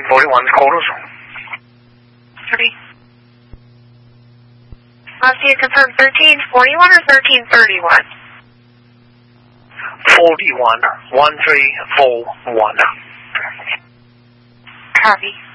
41 quarters. 30. So you confirm 1341 or 1331? 41, 1341. Copy.